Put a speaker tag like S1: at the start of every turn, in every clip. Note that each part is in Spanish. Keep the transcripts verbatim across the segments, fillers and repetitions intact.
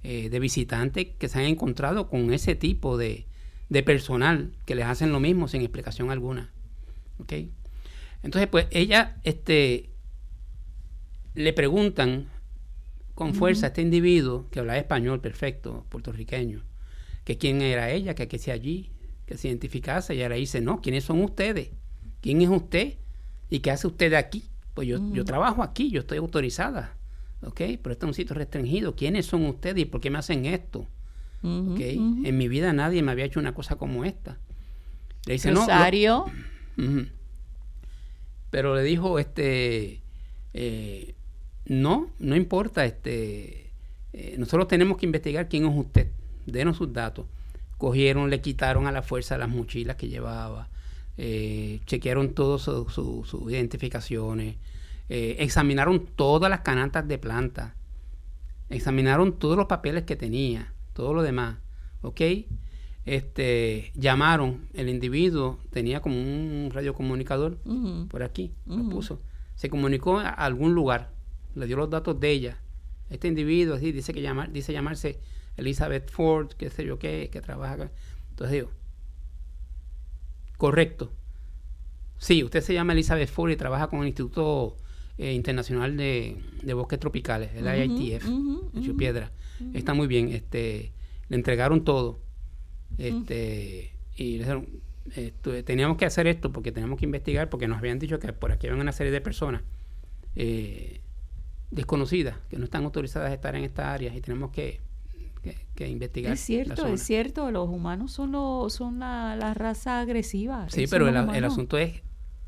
S1: eh, de visitantes que se han encontrado con ese tipo de, de personal que les hacen lo mismo sin explicación alguna. ¿Okay? Entonces, pues, ella este, le preguntan con fuerza uh-huh. a este individuo que hablaba español perfecto, puertorriqueño, que quién era ella, que qué hacía allí, que se identificase. Y ella le dice, no, ¿quiénes son ustedes? ¿Quién es usted? ¿Y qué hace usted aquí? Pues yo, uh-huh. yo trabajo aquí, yo estoy autorizada, ¿ok? Pero este es un sitio restringido. ¿Quiénes son ustedes y por qué me hacen esto? Uh-huh, ¿Okay? Uh-huh. En mi vida nadie me había hecho una cosa como esta. Le dice,
S2: Rosario.
S1: no. Lo, uh-huh. Pero le dijo, este, eh, no, no importa, este, eh, nosotros tenemos que investigar quién es usted. Denos sus datos. Cogieron, le quitaron a la fuerza las mochilas que llevaba, eh, chequearon todas sus su, su identificaciones, eh, examinaron todas las canastas de planta, examinaron todos los papeles que tenía, todo lo demás, ¿ok? Este, llamaron, el individuo tenía como un radiocomunicador uh-huh. por aquí, uh-huh. lo puso, se comunicó a algún lugar, le dio los datos de ella. Este individuo así dice que llama, dice llamarse Elizabeth Ford, qué sé yo qué, que trabaja acá. Entonces digo, correcto. Sí, usted se llama Elizabeth Ford y trabaja con el Instituto eh, Internacional de, de Bosques Tropicales, el uh-huh, I I T F, uh-huh, en Piedra. Uh-huh. Está muy bien. Este, le entregaron todo. Este, uh-huh. Y le dijeron, esto, teníamos que hacer esto porque teníamos que investigar, porque nos habían dicho que por aquí había una serie de personas eh, desconocidas que no están autorizadas a estar en esta área y tenemos que Que, que investigar.
S2: Es cierto, es cierto, los humanos son lo, son la, la raza agresiva.
S1: Sí, pero el, el asunto es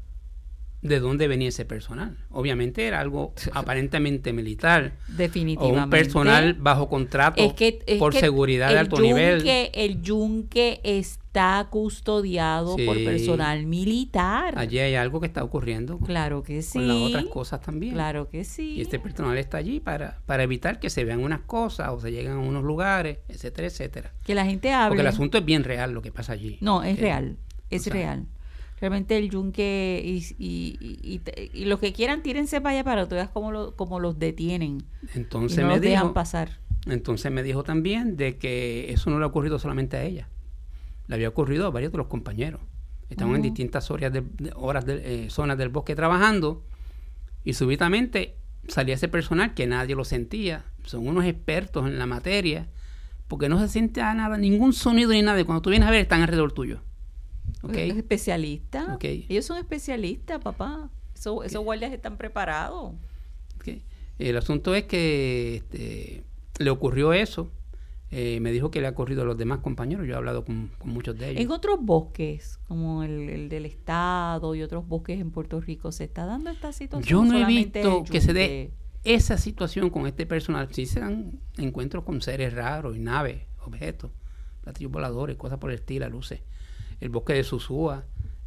S1: de dónde venía ese personal. Obviamente era algo aparentemente militar.
S2: Definitivamente.
S1: O un personal bajo contrato
S2: es que, es
S1: por
S2: que
S1: seguridad de alto
S2: yunque,
S1: nivel.
S2: El yunque está custodiado sí. por personal militar.
S1: Allí hay algo que está ocurriendo.
S2: Claro que sí.
S1: Con las otras cosas también.
S2: Claro que sí.
S1: Y este personal está allí para, para evitar que se vean unas cosas o se lleguen a unos lugares, etcétera, etcétera.
S2: Que la gente hable.
S1: Porque el asunto es bien real lo que pasa allí.
S2: No, es
S1: ¿okay?
S2: real. Es o sea, real. Realmente el yunque y, y, y, y, y los que quieran tírense para allá para que tú veas cómo, lo, cómo los detienen.
S1: Entonces
S2: y no
S1: me
S2: los
S1: dijo,
S2: dejan pasar.
S1: Entonces me dijo también de que eso no le ha ocurrido solamente a ella. Le había ocurrido a varios de los compañeros. Estaban uh-huh. en distintas horas de, de, horas de, eh, zonas del bosque trabajando y súbitamente salía ese personal que nadie lo sentía. Son unos expertos en la materia porque no se siente nada, ningún sonido ni nada. Y cuando tú vienes a ver, están alrededor tuyo. Okay.
S2: Especialistas.
S1: Okay.
S2: Ellos son especialistas, papá. Eso, okay. Esos guardias están preparados.
S1: Okay. El asunto es que este, le ocurrió eso. Eh, me dijo que le ha ocurrido a los demás compañeros. Yo he hablado con, con muchos de ellos.
S2: En otros bosques, como el, el del estado y otros bosques en Puerto Rico, ¿se está dando esta situación?
S1: Yo no he visto que se dé esa situación con este personal. Sí se dan encuentros con seres raros y naves, objetos, platillos voladores, cosas por el estilo, luces. El bosque de Susúa,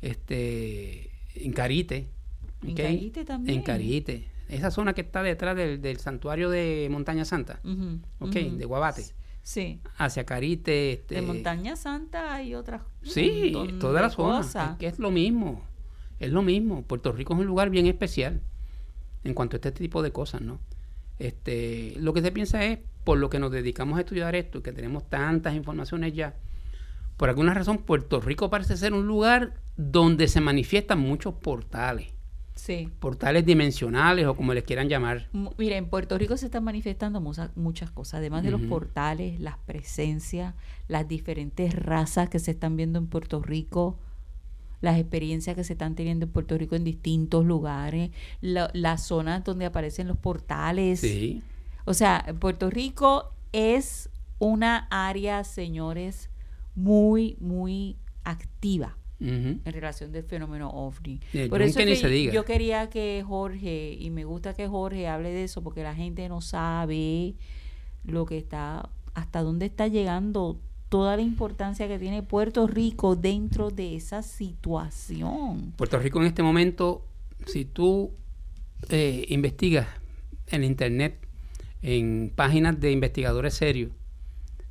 S1: este, en Carite.
S2: En
S1: ¿okay?
S2: Carite también.
S1: En Carite. Esa zona que está detrás del, del santuario de Montaña Santa,
S2: uh-huh,
S1: okay, uh-huh. de Guabate.
S2: Sí.
S1: Hacia Carite. Este,
S2: de Montaña Santa y otras
S1: sí, toda la zona. Es que es lo mismo. Es lo mismo. Puerto Rico es un lugar bien especial en cuanto a este tipo de cosas, ¿no? Este, lo que se piensa es, por lo que nos dedicamos a estudiar esto, que tenemos tantas informaciones ya, por alguna razón Puerto Rico parece ser un lugar donde se manifiestan muchos portales.
S2: Sí. Portales
S1: dimensionales o como les quieran llamar.
S2: Mira, en Puerto Rico se están manifestando muchas, muchas cosas, además de uh-huh. los portales, las presencias, las diferentes razas que se están viendo en Puerto Rico, las experiencias que se están teniendo en Puerto Rico en distintos lugares, la, las zonas donde aparecen los portales.
S1: Sí.
S2: O sea, Puerto Rico es una área, señores, muy, muy activa uh-huh. en relación del fenómeno OVNI.
S1: Yeah,
S2: Por eso
S1: que
S2: es que
S1: se diga.
S2: Yo quería que Jorge, y me gusta que Jorge hable de eso, porque la gente no sabe lo que está, hasta dónde está llegando toda la importancia que tiene Puerto Rico dentro de esa situación.
S1: Puerto Rico en este momento, si tú eh, investigas en internet, en páginas de investigadores serios,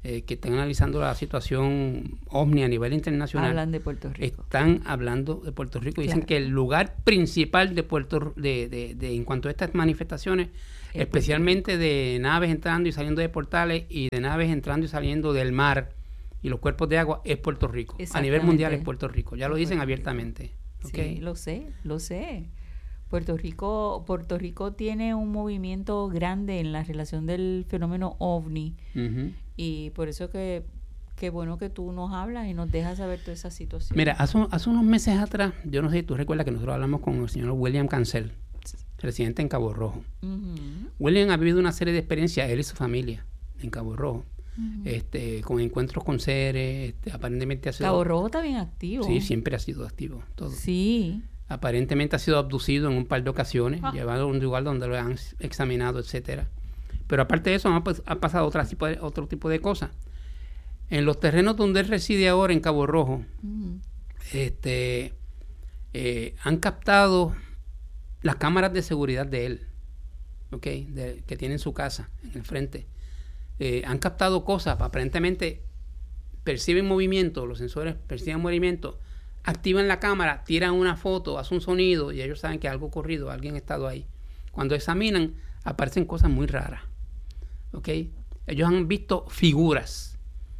S1: eh, que están analizando la situación OVNI a nivel internacional,
S2: hablan de Puerto Rico.
S1: Están hablando de Puerto Rico y claro. Dicen que el lugar principal de Puerto de, de, de en cuanto a estas manifestaciones, el especialmente de naves entrando y saliendo de portales y de naves entrando y saliendo del mar y los cuerpos de agua, es Puerto Rico. A nivel mundial es Puerto Rico. Ya lo dicen abiertamente. ¿Okay?
S2: Sí, lo sé, lo sé. Puerto Rico, Puerto Rico tiene un movimiento grande en la relación del fenómeno OVNI, uh-huh. Y por eso que qué bueno que tú nos hablas y nos dejas saber toda esa situación.
S1: Mira, hace, hace unos meses atrás, yo no sé si tú recuerdas que nosotros hablamos con el señor William Cancel, residente en Cabo Rojo. Uh-huh. William ha vivido una serie de experiencias, él y su familia, en Cabo Rojo. Uh-huh. Este, con encuentros con seres, este, aparentemente ha sido...
S2: Cabo Rojo está bien activo.
S1: Sí, siempre ha sido activo, todo.
S2: Sí.
S1: Aparentemente ha sido abducido en un par de ocasiones, ah. llevado a un lugar donde lo han examinado, etcétera. Pero aparte de eso, ha, ha pasado otro tipo, de, otro tipo de cosas. En los terrenos donde él reside ahora, en Cabo Rojo, uh-huh. este, eh, han captado las cámaras de seguridad de él, ¿okay? de, que tiene en su casa, en el frente. Eh, han captado cosas, aparentemente perciben movimiento, los sensores perciben movimiento, activan la cámara, tiran una foto, hacen un sonido y ellos saben que algo ha ocurrido, alguien ha estado ahí. Cuando examinan, aparecen cosas muy raras. ¿Okay? Ellos han visto figuras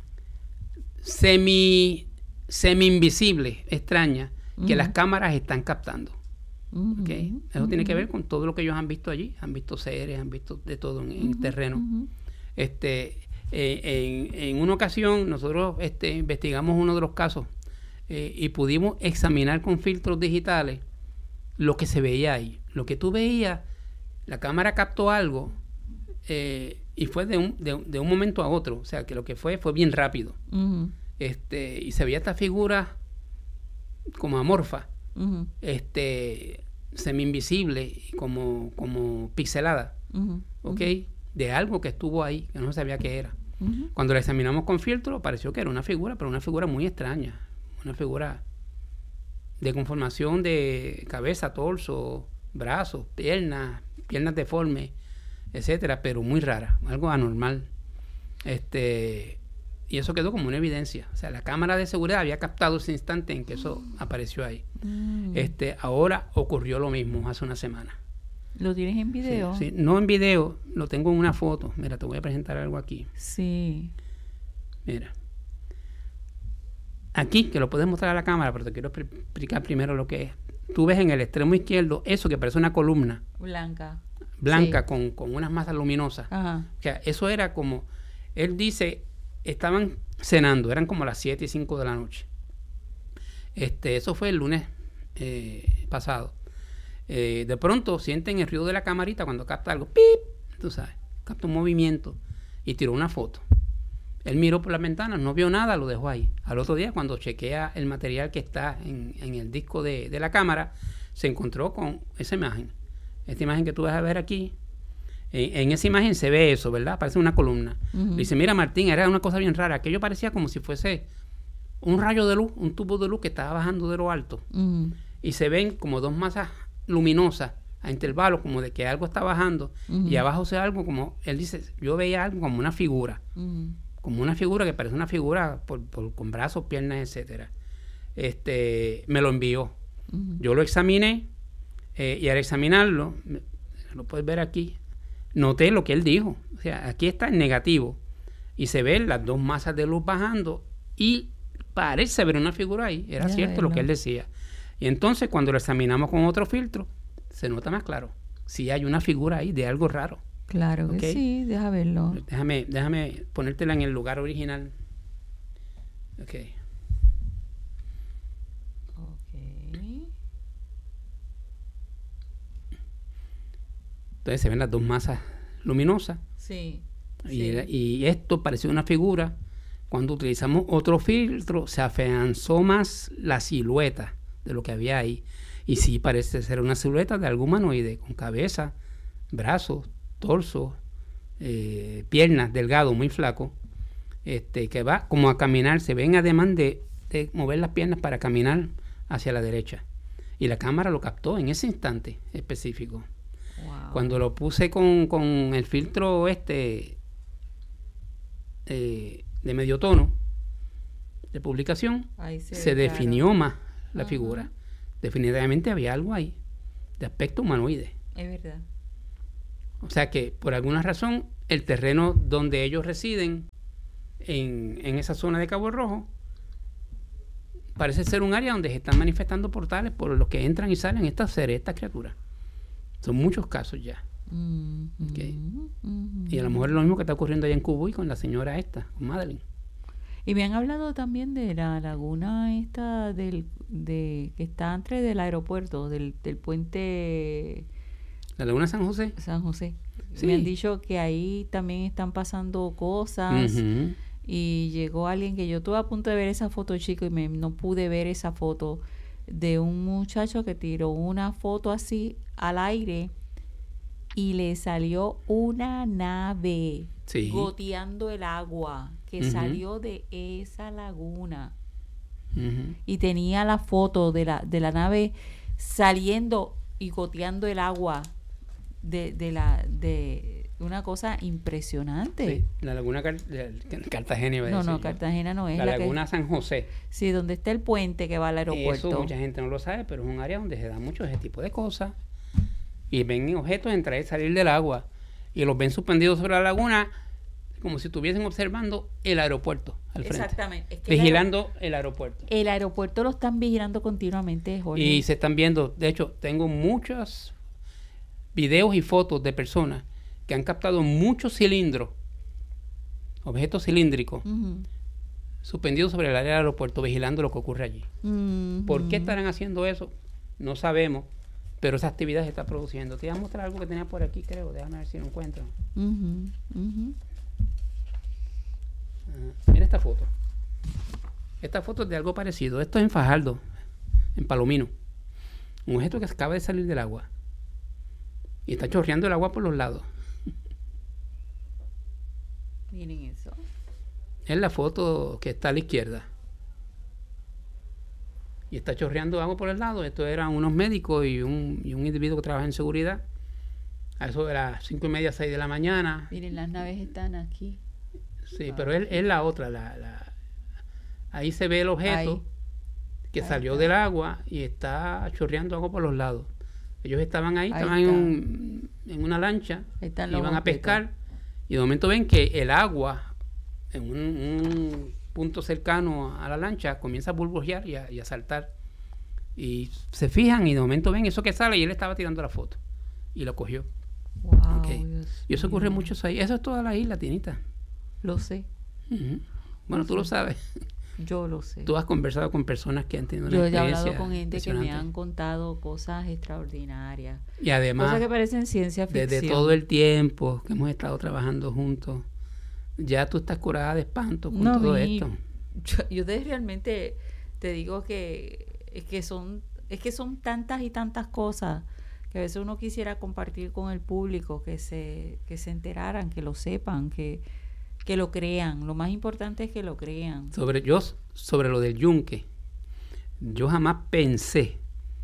S1: semi, semi invisibles, extrañas, uh-huh. que las cámaras están captando. Uh-huh. ¿Okay? Eso uh-huh. tiene que ver con todo lo que ellos han visto allí. Han visto seres, han visto de todo en, uh-huh. en terreno. Uh-huh. Este, eh, en, en una ocasión nosotros este, investigamos uno de los casos eh, y pudimos examinar con filtros digitales lo que se veía ahí. Lo que tú veías, la cámara captó algo eh, y fue de un, de, de un momento a otro. O sea, que lo que fue fue bien rápido. Uh-huh. Este, y se veía esta figura como amorfa, uh-huh. este, semi-invisible, como, como pixelada. Uh-huh. ¿Ok? Uh-huh. De algo que estuvo ahí, que no sabía qué era. Uh-huh. Cuando la examinamos con filtro, pareció que era una figura, pero una figura muy extraña. Una figura de conformación de cabeza, torso, brazos, piernas, piernas deformes, etcétera, pero muy rara, algo anormal. Este, y eso quedó como una evidencia. O sea, la cámara de seguridad había captado ese instante en que eso apareció ahí. Uh-huh. Este, ahora ocurrió lo mismo hace una semana.
S2: ¿Lo tienes en video?
S1: Sí, sí, no en video, lo tengo en una foto. Mira, te voy a presentar algo aquí.
S2: Sí.
S1: Mira. Aquí, que lo puedes mostrar a la cámara, pero te quiero explicar primero lo que es. Tú ves en el extremo izquierdo eso que parece una columna.
S2: Blanca.
S1: Blanca, sí. con, con unas masas luminosas.
S2: Ajá.
S1: O sea, eso era como... Él dice, estaban cenando, eran como las siete y cinco de la noche. Este, eso fue el lunes eh, pasado. Eh, de pronto sienten el ruido de la camarita cuando capta algo, ¡pip! Tú sabes, capta un movimiento y tiró una foto. Él miró por las ventanas, no vio nada, lo dejó ahí. Al otro día, cuando chequea el material que está en, en el disco de, de la cámara, se encontró con esa imagen. Esta imagen que tú vas a ver aquí, en, en esa imagen se ve eso, ¿verdad? Parece una columna. Uh-huh. Le dice, mira Martín, era una cosa bien rara. Aquello parecía como si fuese un rayo de luz, un tubo de luz que estaba bajando de lo alto. Uh-huh. Y se ven como dos masas luminosas a intervalos, como de que algo está bajando. Uh-huh. Y abajo se ve algo como, él dice, yo veía algo como una figura. Uh-huh. Como una figura que parece una figura por, por, con brazos, piernas, etcétera. Este, me lo envió. Uh-huh. Yo lo examiné eh, y al examinarlo, me, lo puedes ver aquí, noté lo que él dijo. O sea, aquí está en negativo y se ven las dos masas de luz bajando y parece ver una figura ahí. Era ya cierto verlo. Lo que él decía. Y entonces cuando lo examinamos con otro filtro, se nota más claro. Si hay una figura ahí de algo raro.
S2: Claro que ¿okay? Sí, deja verlo.
S1: Déjame, déjame ponértela en el lugar original. Ok.
S2: Ok.
S1: Entonces se ven las dos masas luminosas.
S2: Sí.
S1: Y,
S2: sí.
S1: Era, y esto pareció una figura. Cuando utilizamos otro filtro, se afianzó más la silueta de lo que había ahí. Y sí parece ser una silueta de algún humanoide, con cabeza, brazos, torso, eh, piernas, delgado, muy flaco, este, que va como a caminar, se ven además de, de mover las piernas para caminar hacia la derecha. Y la cámara lo captó en ese instante específico. Wow. Cuando lo puse con, con el filtro este, eh, de medio tono de publicación, se, se definió claro. más la Ajá. figura. Definitivamente había algo ahí de aspecto humanoide.
S2: Es verdad.
S1: O sea que por alguna razón el terreno donde ellos residen en, en esa zona de Cabo Rojo parece ser un área donde se están manifestando portales por los que entran y salen estas seres, estas criaturas. Son muchos casos ya. Mm-hmm. Okay. Mm-hmm. Y a lo mejor es lo mismo que está ocurriendo allá en Cubuy con la señora esta, con Madeline.
S2: Y me han hablado también de la laguna esta del de que está entre del aeropuerto, del, del puente...
S1: ¿La laguna San José?
S2: San José. Sí. Me han dicho que ahí también están pasando cosas. Uh-huh. Y llegó alguien que yo estuve a punto de ver esa foto, chico, y me, no pude ver esa foto de un muchacho que tiró una foto así al aire y le salió una nave sí. goteando el agua que uh-huh. salió de esa laguna. Uh-huh. Y tenía la foto de la, de la nave saliendo y goteando el agua de, de la de una cosa impresionante.
S1: Sí, la laguna Car- Cartagena iba a
S2: no,
S1: decir
S2: no,
S1: yo.
S2: Cartagena no es.
S1: La,
S2: la
S1: laguna
S2: que,
S1: San José.
S2: Sí, donde está el puente que va al aeropuerto.
S1: Eso mucha gente no lo sabe, pero es un área donde se da mucho ese tipo de cosas. Y ven objetos entrar y salir del agua. Y los ven suspendidos sobre la laguna como si estuviesen observando el aeropuerto al frente.
S2: Exactamente. Es que
S1: vigilando el, aer- el aeropuerto.
S2: El aeropuerto lo están vigilando continuamente, Jorge.
S1: Y se están viendo, de hecho, tengo muchos videos y fotos de personas que han captado muchos cilindros, objetos cilíndricos, uh-huh. suspendidos sobre el área del aeropuerto, vigilando lo que ocurre allí. Uh-huh. ¿Por qué estarán haciendo eso? No sabemos, pero esa actividad se está produciendo. Te voy a mostrar algo que tenía por aquí, creo. Déjame ver si lo encuentro. Uh-huh. Uh-huh. Uh, mira esta foto. Esta foto es de algo parecido. Esto es en Fajardo, en Palomino. Un objeto que acaba de salir del agua. Y está chorreando el agua por los lados.
S2: Miren eso.
S1: Es la foto que está a la izquierda. Y está chorreando agua por el lado. Estos eran unos médicos y un, y un individuo que trabaja en seguridad. A eso de las cinco y media, seis de la mañana.
S2: Miren, las naves están aquí.
S1: Sí, ah, pero es, es la otra. La, la, ahí se ve el objeto ahí. que ahí salió está. del agua y está chorreando agua por los lados. Ellos estaban ahí, ahí estaban está. en, un, en una lancha, iban a pescar y de momento ven que el agua en un, un punto cercano a la lancha comienza a burbujear y a, y a saltar. Y se fijan y de momento ven eso que sale y él estaba tirando la foto y lo cogió.
S2: Wow,
S1: okay. Y eso ocurre mucho ahí. Eso es toda la isla, Tinita.
S2: Lo sé.
S1: Uh-huh. Bueno, lo tú sé. lo sabes.
S2: Yo lo sé.
S1: Tú has conversado con personas que han tenido una
S2: Yo
S1: experiencia.
S2: Yo he hablado con gente que me han contado cosas extraordinarias.
S1: Y además,
S2: cosas que parecen ciencia ficción.
S1: Desde todo el tiempo que hemos estado trabajando juntos, ya tú estás curada de espanto con
S2: no,
S1: todo
S2: mi,
S1: esto.
S2: Yo, yo te, realmente te digo que es que son es que son tantas y tantas cosas que a veces uno quisiera compartir con el público, que se que se enteraran, que lo sepan, que que lo crean. Lo más importante es que lo crean.
S1: Sobre yo sobre lo del yunque, yo jamás pensé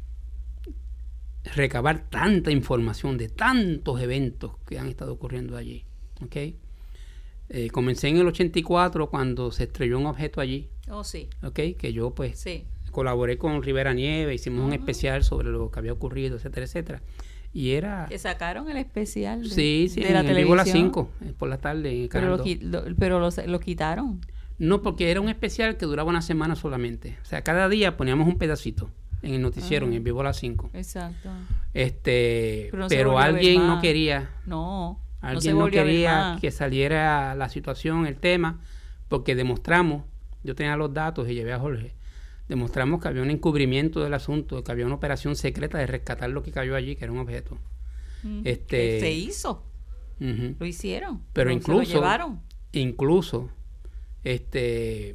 S1: recabar tanta información de tantos eventos que han estado ocurriendo allí. ¿Okay? Eh, comencé en el ochenta y cuatro cuando se estrelló un objeto allí.
S2: Oh, sí.
S1: ¿Okay? Que yo pues
S2: sí.
S1: colaboré con Rivera Nieve, hicimos uh-huh. un especial sobre lo que había ocurrido, etcétera, etcétera. Y era...
S2: Que sacaron el especial de,
S1: sí, sí,
S2: de
S1: en,
S2: la
S1: en
S2: televisión.
S1: Vivo a las cinco, por la tarde. En
S2: pero lo, lo, pero lo, lo quitaron.
S1: No, porque era un especial que duraba una semana solamente. O sea, cada día poníamos un pedacito en el noticiero, ah, en el Vivo a las cinco.
S2: Exacto.
S1: Este, pero, no pero alguien no quería...
S2: No,
S1: Alguien no, no quería que saliera la situación, el tema, porque demostramos, yo tenía los datos y llevé a Jorge, demostramos que había un encubrimiento del asunto, que había una operación secreta de rescatar lo que cayó allí, que era un objeto.
S2: Mm,
S1: este,
S2: se hizo.
S1: Uh-huh.
S2: Lo hicieron.
S1: Pero incluso,
S2: se lo llevaron.
S1: incluso, este,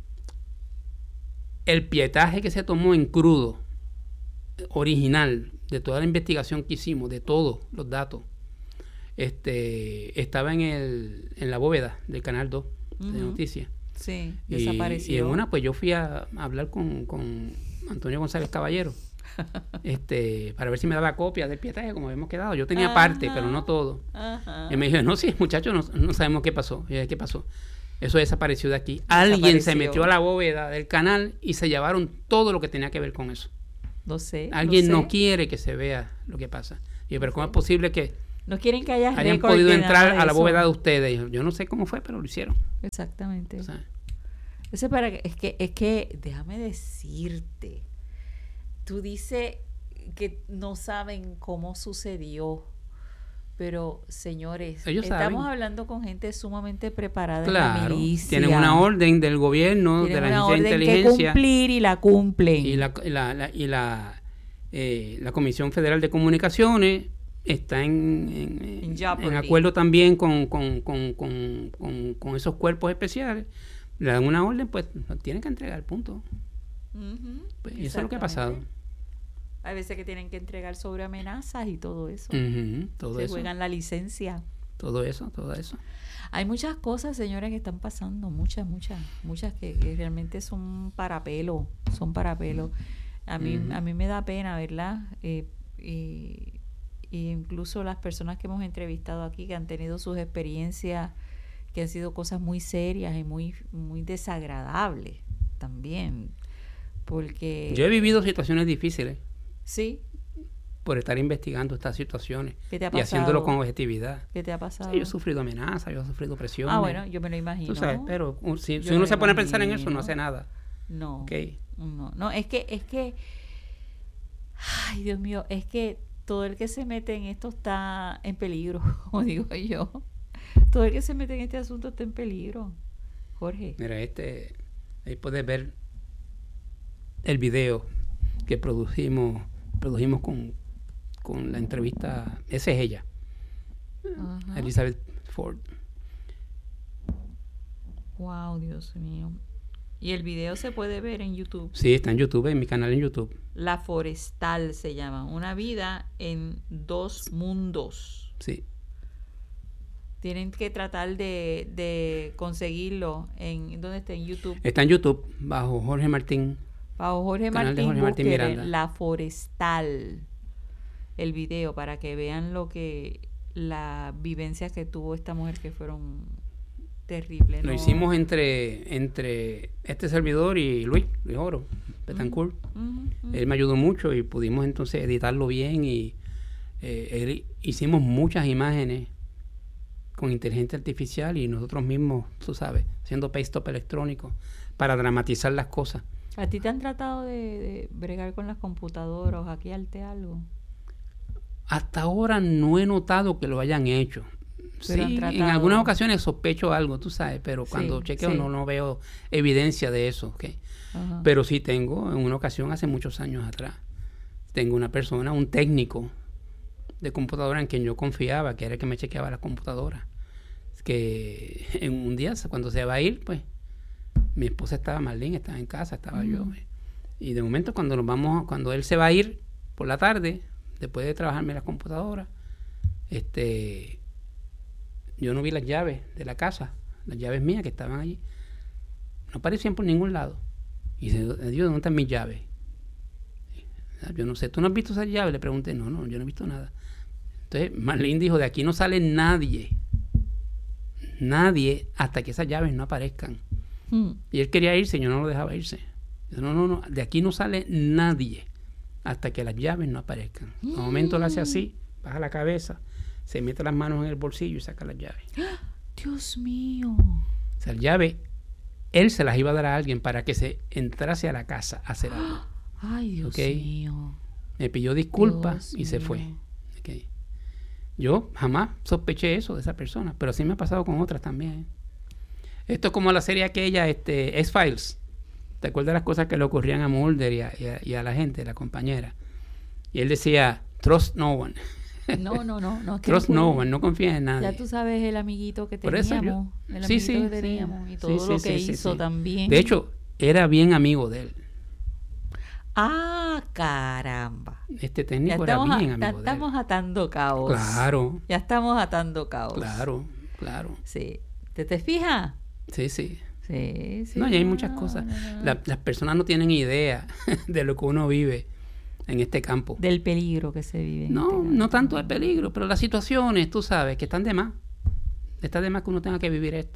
S1: el pietaje que se tomó en crudo, original, de toda la investigación que hicimos, de todos los datos, este, estaba en el, en la bóveda del Canal dos uh-huh. de noticias.
S2: Sí,
S1: y,
S2: desapareció.
S1: Y en una, pues yo fui a, a hablar con, con Antonio González Caballero, este, para ver si me daba copia del pietaje, como habíamos quedado. Yo tenía Ajá. parte, pero no todo. Ajá. Y me dijo, no, sí, muchachos, no, no sabemos qué pasó. Y yo, ¿qué pasó? Eso desapareció de aquí. Alguien se metió a la bóveda del canal y se llevaron todo lo que tenía que ver con eso.
S2: No sé.
S1: Alguien
S2: no,
S1: no
S2: sé.
S1: quiere que se vea lo que pasa. Y yo, pero ¿cómo
S2: Sí.
S1: es posible que
S2: no quieren que haya
S1: hayan podido entrar a la bóveda de ustedes? Yo, yo no sé cómo fue, pero lo hicieron.
S2: Exactamente.
S1: O sea,
S2: Eso es para que, es que, es que, déjame decirte, tú dices que no saben cómo sucedió, pero señores,
S1: ellos
S2: estamos
S1: saben.
S2: hablando con gente sumamente preparada en
S1: Claro,
S2: la milicia.
S1: tienen una orden del gobierno,
S2: Tienen
S1: de la
S2: una
S1: agencia de
S2: orden
S1: inteligencia.
S2: que cumplir y la cumplen.
S1: Y la, y la, la, y la, eh, la Comisión Federal de Comunicaciones está en, en,
S2: En
S1: en, en acuerdo también con, con, con, con, con, con esos cuerpos especiales. Le dan una orden, pues tienen que entregar, punto.
S2: Uh-huh,
S1: Pues, y eso es lo que ha pasado.
S2: Hay veces que tienen que entregar sobre amenazas y todo eso.
S1: Uh-huh, todo
S2: Se
S1: eso.
S2: juegan la licencia.
S1: Todo eso, todo eso.
S2: Hay muchas cosas, señores, que están pasando, muchas, muchas, muchas que, que realmente son para pelo, son para pelo. A mí,
S1: Uh-huh.
S2: a mí me da pena, ¿verdad? Eh, y, y incluso las personas que hemos entrevistado aquí, que han tenido sus experiencias, que han sido cosas muy serias y muy, muy desagradables también, porque...
S1: Yo he vivido situaciones difíciles
S2: Sí,
S1: por estar investigando estas situaciones
S2: ¿qué te ha
S1: y
S2: pasado?
S1: haciéndolo con objetividad.
S2: ¿Qué te ha pasado?
S1: Sí, yo he sufrido amenazas, yo he sufrido presión.
S2: Ah, bueno, yo me lo imagino.
S1: Tú sabes, pero uh, si,
S2: Yo
S1: si uno
S2: me
S1: se pone a pensar en eso,
S2: imagino.
S1: no hace nada.
S2: No,
S1: Okay.
S2: no, no, es que, es que, ay, Dios mío, es que todo el que se mete en esto está en peligro, como digo yo. Todo el que se mete en este asunto está en peligro, Jorge.
S1: Mira, este, ahí puedes ver el video que produjimos, produjimos con, con la entrevista. Esa es ella,
S2: Ajá.
S1: Elizabeth Ford.
S2: Wow, Dios mío. Y el video se puede ver en YouTube.
S1: Sí, está en YouTube, en mi canal en YouTube.
S2: La Forestal se llama. Una vida en dos mundos.
S1: Sí.
S2: Tienen que tratar de, de conseguirlo en ¿dónde está? En YouTube.
S1: Está en YouTube, bajo Jorge Martín.
S2: Bajo Jorge
S1: Canal
S2: Martín,
S1: de Jorge Martín
S2: busquen
S1: Miranda.
S2: La Forestal. El video para que vean lo que las vivencias que tuvo esta mujer que fueron terribles.
S1: Lo
S2: ¿no?
S1: hicimos entre, entre este servidor y Luis, Luis Oro, Betancourt.
S2: Ujú, ujú.
S1: Él me ayudó mucho y pudimos entonces editarlo bien y eh, él- hicimos muchas imágenes con inteligencia artificial y nosotros mismos, tú sabes, haciendo paste-up electrónico para dramatizar las cosas.
S2: ¿A ti te han tratado de, de bregar con las computadoras o hackearte algo?
S1: Hasta ahora no he notado que lo hayan hecho.
S2: Pero han
S1: Sí, en
S2: tratado.
S1: algunas ocasiones sospecho algo, tú sabes, pero
S2: Sí,
S1: cuando chequeo
S2: sí.
S1: no, no veo evidencia de eso. ¿Ok?
S2: Ajá.
S1: Pero sí tengo, en una ocasión hace muchos años atrás, tengo una persona, un técnico de computadora en quien yo confiaba, que era el que me chequeaba la computadora. Que en un día, cuando se va a ir, pues, mi esposa estaba, Marlene estaba en casa, estaba
S2: Ujú.
S1: yo. eh. Y de momento cuando nos vamos, cuando él se va a ir por la tarde, después de trabajarme la computadora, este, yo no vi las llaves de la casa, las llaves mías que estaban allí. No aparecían por ningún lado. Y dice, Dios, ¿dónde están mis llaves? Yo no sé, ¿tú no has visto esas llaves? Le pregunté, no, no, yo no he visto nada. Entonces Marlene dijo, de aquí no sale nadie, nadie hasta que esas llaves no aparezcan.
S2: Mm.
S1: Y él quería irse, yo no lo dejaba irse. Yo, no, no, no, de aquí no sale nadie hasta que las llaves no aparezcan. De momento lo hace así, baja la cabeza, se mete las manos en el bolsillo y saca las llaves.
S2: Dios mío.
S1: O sea, las llaves, él se las iba a dar a alguien para que se entrase a la casa a hacer algo.
S2: Ay, Dios
S1: Ok.
S2: mío.
S1: Me pidió disculpas
S2: Dios
S1: y se
S2: mío.
S1: fue. Ok. Yo jamás sospeché eso de esa persona, pero sí me ha pasado con otras también. Esto es como la serie aquella, este, X-Files. ¿Te acuerdas las cosas que le ocurrían a Mulder y a, y a- y a la gente, la compañera? Y él decía, trust no one.
S2: No, no, no. no
S1: Trust
S2: ten
S1: no
S2: cuidado.
S1: one, no confíes en nadie.
S2: Ya tú sabes el amiguito que
S1: Por eso yo-
S2: teníamos. El
S1: Sí,
S2: amiguito
S1: sí,
S2: que
S1: sí.
S2: teníamos. Y
S1: Sí,
S2: todo
S1: sí,
S2: lo
S1: sí,
S2: que
S1: sí,
S2: hizo
S1: sí.
S2: también.
S1: De hecho, era bien amigo de él.
S2: Ah, caramba.
S1: Este
S2: Ya
S1: técnico era
S2: estamos,
S1: bien
S2: a- ya
S1: amigo de él.
S2: estamos atando caos.
S1: Claro,
S2: Ya estamos atando caos.
S1: claro, claro.
S2: Sí. ¿Te, te fijas?
S1: Sí, sí.
S2: Sí, sí.
S1: No, y hay muchas cosas.
S2: no, no.
S1: La- las personas no tienen idea de lo que uno vive en este campo.
S2: Del peligro que se vive. en
S1: No,
S2: este
S1: no
S2: campo.
S1: tanto el peligro, pero las situaciones, tú sabes, que están de más. Está de más que uno tenga que vivir esto.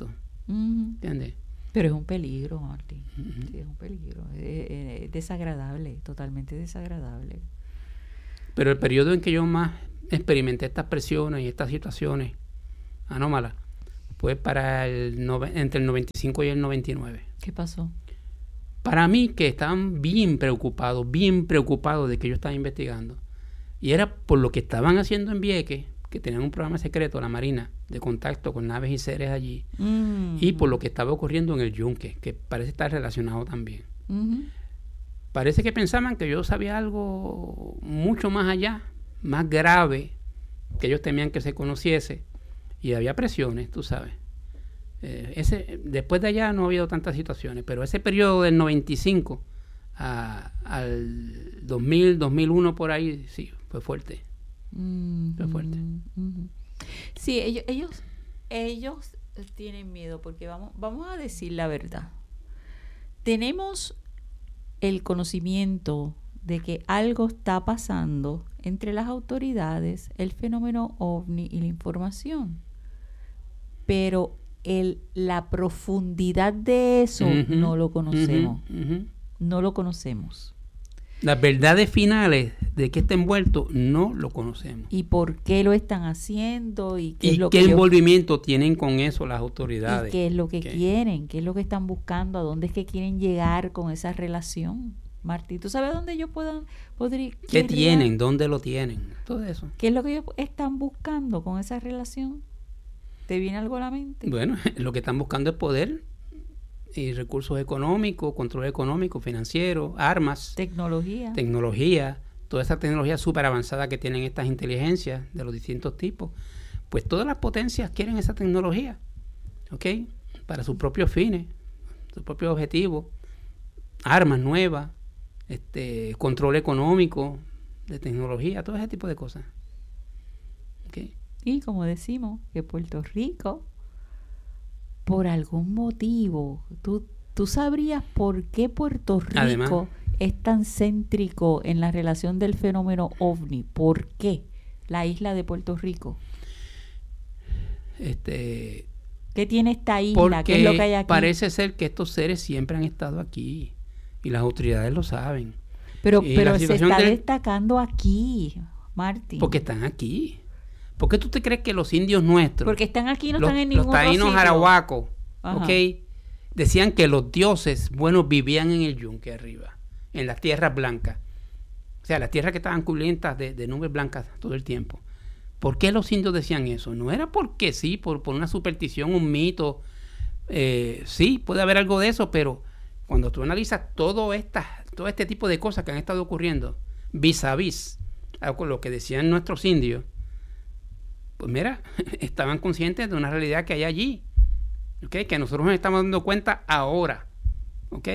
S2: Uh-huh.
S1: ¿Entiendes?
S2: Pero es un peligro, Martín.
S1: Uh-huh.
S2: Sí, es un peligro. Es, es, es desagradable, totalmente desagradable.
S1: Pero el periodo en que yo más experimenté estas presiones y estas situaciones anómalas fue para el nove- entre el noventa y cinco y el noventa y nueve.
S2: ¿Qué pasó?
S1: Para mí, que estaban bien preocupados, bien preocupados de que yo estaba investigando. Y era por lo que estaban haciendo en Vieques, que tenían un programa secreto, la Marina, de contacto con naves y seres allí.
S2: Mm.
S1: Y por lo que estaba ocurriendo en el Yunque, que parece estar relacionado también.
S2: Uh-huh.
S1: Parece que pensaban que yo sabía algo mucho más allá, más grave, que ellos temían que se conociese. Y había presiones, tú sabes. Eh, ese, después de allá no ha habido tantas situaciones, pero ese periodo del noventa y cinco a, al dos mil, dos mil uno por ahí, sí, fue fuerte.
S2: Uh-huh.
S1: Fue fuerte.
S2: Uh-huh. Sí, ellos, ellos, ellos tienen miedo porque vamos, vamos a decir la verdad. Tenemos el conocimiento de que algo está pasando entre las autoridades, el fenómeno ovni y la información. Pero el, la profundidad de eso uh-huh. no lo conocemos. Uh-huh. Uh-huh. No lo conocemos.
S1: Las verdades finales de qué está envuelto no lo conocemos.
S2: ¿Y por qué lo están haciendo? ¿Y qué,
S1: ¿Y
S2: es lo
S1: qué
S2: que
S1: envolvimiento ellos... tienen con eso las
S2: ¿Y
S1: autoridades?
S2: qué es lo que
S1: ¿Qué?
S2: quieren? ¿Qué es lo que están buscando? ¿A dónde es que quieren llegar con esa relación? Martí, ¿tú sabes dónde ellos puedan, podrían...
S1: ¿Qué tienen? ¿Dónde lo tienen? Todo eso.
S2: ¿Qué es lo que ellos están buscando con esa relación? ¿Te viene algo a la mente?
S1: Bueno, lo que están buscando es poder y recursos económicos, control económico, financiero, armas.
S2: Tecnología.
S1: Tecnología, toda esa tecnología súper avanzada que tienen estas inteligencias de los distintos tipos. Pues todas las potencias quieren esa tecnología, ¿ok? Para sus propios fines, sus propios objetivos. Armas nuevas, este, control económico, de tecnología, todo ese tipo de cosas. ¿Okay?
S2: Y como decimos, que Puerto Rico, por algún motivo, tú, tú sabrías por qué Puerto Rico Además, es tan céntrico en la relación del fenómeno ovni. ¿Por qué la isla de Puerto Rico?
S1: Este,
S2: ¿Qué tiene esta isla? ¿Qué es lo que hay aquí?
S1: Parece ser que estos seres siempre han estado aquí y las autoridades lo saben.
S2: Pero, pero se está del, destacando aquí, Martín.
S1: Porque están aquí. ¿Por qué tú te crees que los indios nuestros...
S2: Porque están aquí y no
S1: los,
S2: están en ningún
S1: otro sitio? Los taínos arahuacos, ¿ok? Decían que los dioses buenos vivían en el yunque arriba, en las tierras blancas. O sea, las tierras que estaban cubiertas de, de nubes blancas todo el tiempo. ¿Por qué los indios decían eso? No era porque sí, por, por una superstición, un mito. Eh, sí, puede haber algo de eso, pero cuando tú analizas todo, esta, todo este tipo de cosas que han estado ocurriendo, vis a vis, con lo que decían nuestros indios, pues mira, estaban conscientes de una realidad que hay allí, ¿okay? Que nosotros nos estamos dando cuenta ahora, ¿ok?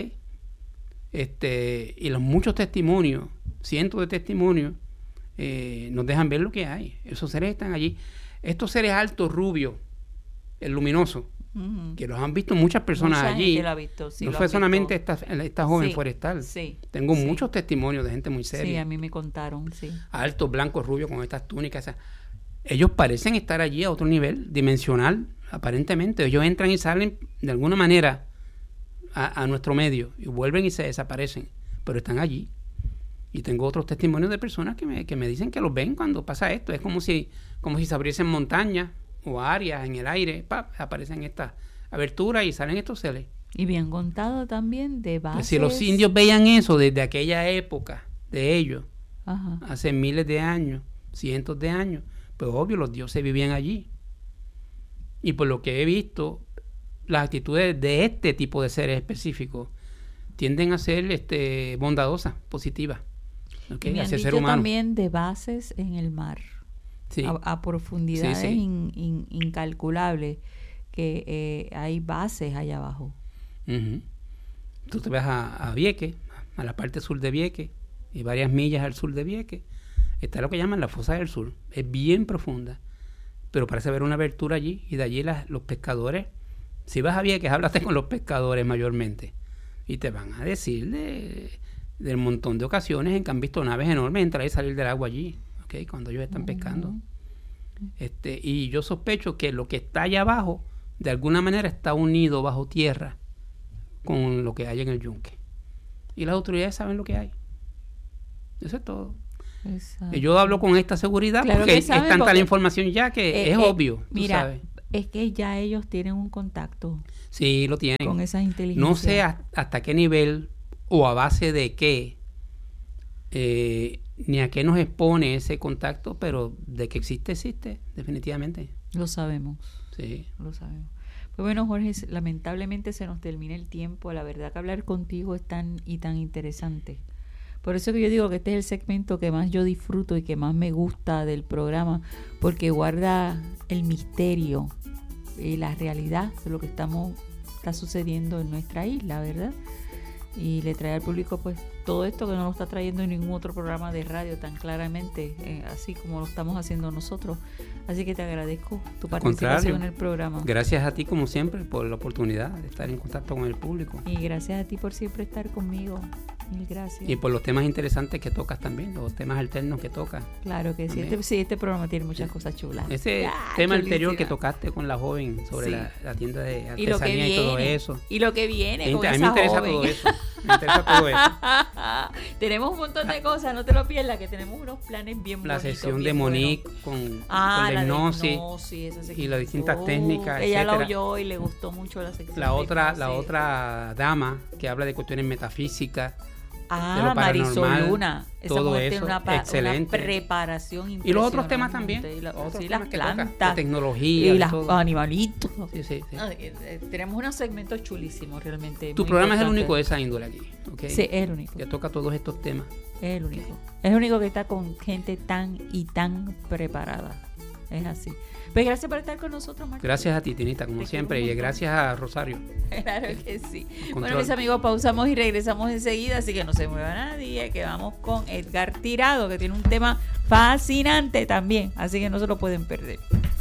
S1: Este, y los muchos testimonios, cientos de testimonios, eh, nos dejan ver lo que hay. Esos seres están allí. Estos seres altos, rubios, el luminoso, uh-huh. que los han visto muchas personas
S2: Mucha
S1: allí.
S2: Lo ha visto, sí,
S1: no fue solamente esta, esta joven
S2: sí,
S1: forestal.
S2: Sí,
S1: Tengo
S2: sí.
S1: muchos testimonios de gente muy seria.
S2: Sí, a mí me contaron, sí.
S1: Altos, blancos, rubios, con estas túnicas. Esas. Ellos parecen estar allí a otro nivel dimensional, aparentemente. Ellos entran y salen de alguna manera a, a nuestro medio y vuelven y se desaparecen, pero están allí. Y tengo otros testimonios de personas que me, que me dicen que los ven cuando pasa esto. Es como si, como si se abriesen montañas o áreas en el aire, ¡pap! Aparecen estas aberturas y salen estos seres.
S2: Y bien contado también de bases.
S1: Pues si los indios veían eso desde aquella época de ellos,
S2: Ajá.
S1: hace miles de años, cientos de años, pues obvio los dioses vivían allí. Y por lo que he visto, las actitudes de este tipo de seres específicos tienden a ser este, bondadosas, positivas, ¿okay?
S2: Y me han
S1: hacia el
S2: dicho
S1: ser humano.
S2: También de bases en el mar,
S1: sí.
S2: a, a profundidades
S1: sí, sí.
S2: In, in, incalculables, que eh, hay bases allá abajo.
S1: Uh-huh. Tú te vas a, a Vieques, a la parte sur de Vieques, y varias millas al sur de Vieques, está lo que llaman la fosa del sur. Es bien profunda, pero parece haber una abertura allí, y de allí las, los pescadores, si vas a Vieques, háblate con los pescadores mayormente, y te van a decir de, del montón de ocasiones en que han visto naves enormes entrar y salir del agua allí, ¿okay? Cuando ellos están uh-huh. pescando. Este, y yo sospecho que lo que está allá abajo de alguna manera está unido bajo tierra con lo que hay en el yunque. Y las autoridades saben lo que hay. Eso es todo. Exacto. Yo hablo con esta seguridad claro porque es tanta porque, la información ya que eh, es eh, obvio.
S2: Mira,
S1: tú sabes.
S2: Es que ya ellos tienen un contacto.
S1: Sí, lo tienen.
S2: Con esas inteligencias.
S1: No sé hasta qué nivel o a base de qué, eh, ni a qué nos expone ese contacto, pero de que existe, existe, definitivamente.
S2: Lo sabemos.
S1: Sí.
S2: Lo sabemos. Pues bueno, Jorge, lamentablemente se nos termina el tiempo. La verdad que hablar contigo es tan y tan interesante. Por eso que yo digo que este es el segmento que más yo disfruto y que más me gusta del programa, porque guarda el misterio y la realidad de lo que estamos está sucediendo en nuestra isla, ¿verdad? Y le trae al público pues todo esto que no lo está trayendo en ningún otro programa de radio tan claramente, eh, así como lo estamos haciendo nosotros. Así que te agradezco tu participación en el programa.
S1: Gracias a ti como siempre por la oportunidad de estar en contacto con el público.
S2: Y gracias a ti por siempre estar conmigo. Mil gracias.
S1: Y por los temas interesantes que tocas también, los temas alternos que tocas.
S2: Claro que sí, este, sí, este programa tiene muchas sí. cosas chulas.
S1: Ese ah, tema chulísima. Anterior que tocaste con la joven sobre sí. la, la tienda de artesanía y, lo que viene, y todo eso.
S2: Y lo que viene con
S1: a mí
S2: esa
S1: me interesa
S2: joven.
S1: todo eso. Me interesa todo eso.
S2: Tenemos un montón de cosas, no te lo pierdas, que tenemos unos planes bien
S1: la
S2: bonitos.
S1: La sesión de Monique
S2: buenos.
S1: con,
S2: ah,
S1: con la hipnosis,
S2: hipnosis esa se
S1: y las distintas técnicas,
S2: ella
S1: etcétera.
S2: la oyó y le gustó mucho la sección.
S1: La otra, la otra dama que habla de cuestiones metafísicas.
S2: Ah, Marisol Luna. Esa
S1: todo
S2: mujer
S1: eso,
S2: tiene una, pa-
S1: excelente.
S2: una preparación impresionante.
S1: Y los otros temas también.
S2: Y la,
S1: otros
S2: sí,
S1: temas
S2: las
S1: que
S2: plantas.
S1: toca, de tecnología.
S2: Y los
S1: todo.
S2: animalitos.
S1: Sí, sí, sí.
S2: Ah, eh, eh, tenemos unos segmentos chulísimos realmente.
S1: Tu programa importante. Es el único de esa índole aquí. ¿Okay?
S2: Sí, es el único.
S1: Que toca todos estos temas.
S2: Es el único. Es el único que está con gente tan y tan preparada. Es así. Pues gracias por estar con nosotros, Martín.
S1: Gracias a ti, Tinita, como Te siempre. Y gracias a Rosario.
S2: Claro que sí. Bueno, mis amigos, pausamos y regresamos enseguida, así que no se mueva nadie, que vamos con Edgar Tirado, que tiene un tema fascinante también, así que no se lo pueden perder.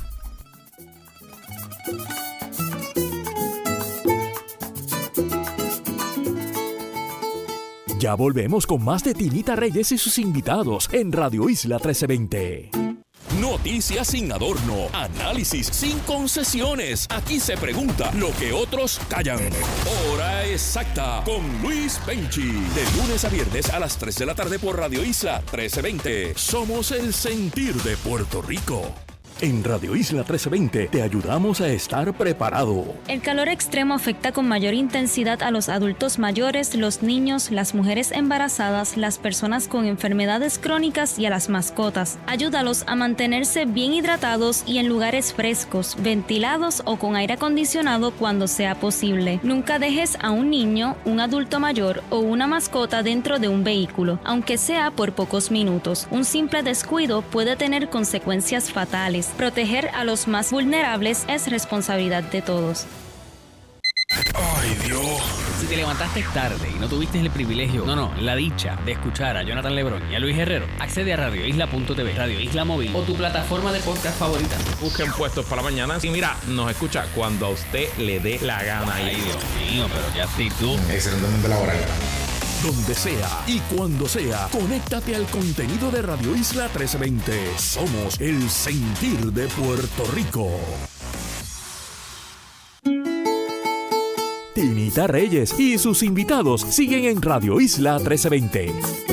S3: Ya volvemos con más de Tinita Reyes y sus invitados en Radio Isla trece veinte. Noticias sin adorno, análisis sin concesiones. Aquí se pregunta lo que otros callan. Hora exacta con Luis Penchi. De lunes a viernes a las tres de la tarde por Radio Isla trece veinte. Somos el sentir de Puerto Rico. En Radio Isla trece veinte te ayudamos a estar preparado.
S4: El calor extremo afecta con mayor intensidad a los adultos mayores, los niños, las mujeres embarazadas, las personas con enfermedades crónicas y a las mascotas. Ayúdalos a mantenerse bien hidratados y en lugares frescos, ventilados o con aire acondicionado cuando sea posible. Nunca dejes a un niño, un adulto mayor o una mascota dentro de un vehículo, aunque sea por pocos minutos. Un simple descuido puede tener consecuencias fatales. Proteger a los más vulnerables es responsabilidad de todos.
S3: ¡Ay, Dios!
S5: Si te levantaste tarde y no tuviste el privilegio, no, no, la dicha de escuchar a Jonathan Lebrón y a Luis Herrero, accede a radio isla punto t v, Radio Isla Móvil o tu plataforma de podcast favorita.
S6: Busquen Puestos para la Mañana y mira, nos escucha cuando a usted le dé la gana.
S5: Ay, Dios mío, pero ya sí tú.
S7: Excelente laboral.
S3: Donde sea y cuando sea, conéctate al contenido de Radio Isla trece veinte. Somos el sentir de Puerto Rico. Tinita Reyes y sus invitados siguen en Radio Isla trece veinte.